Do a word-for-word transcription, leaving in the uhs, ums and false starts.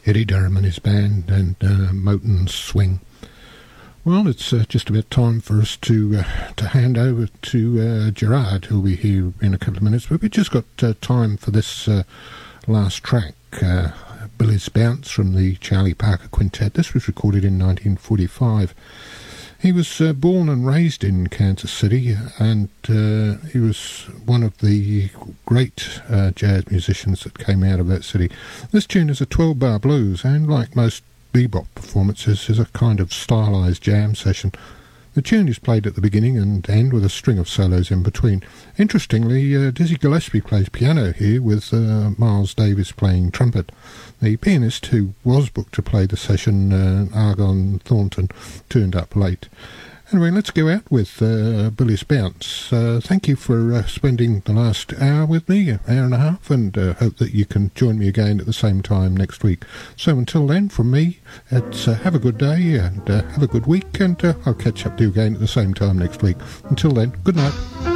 Eddie Durham and his band and uh, Moten Swing. Well, it's uh, just about time for us to uh, to hand over to uh, Gerard, who'll be here in a couple of minutes. But we've just got uh, time for this uh, last track, uh, Billy's Bounce from the Charlie Parker Quintet. This was recorded in nineteen forty-five. He was uh, born and raised in Kansas City, and uh, he was one of the great uh, jazz musicians that came out of that city. This tune is a twelve-bar blues, and like most bebop performances, is a kind of stylised jam session. The tune is played at the beginning and end with a string of solos in between. Interestingly, uh, Dizzy Gillespie plays piano here, with uh, Miles Davis playing trumpet. The pianist who was booked to play the session, uh, Argon Thornton, turned up late. Anyway, let's go out with uh, Billy's Bounce. Uh, thank you for uh, spending the last hour with me, an hour and a half, and uh, hope that you can join me again at the same time next week. So until then, from me, it's uh, have a good day and uh, have a good week, and uh, I'll catch up with you again at the same time next week. Until then, good night.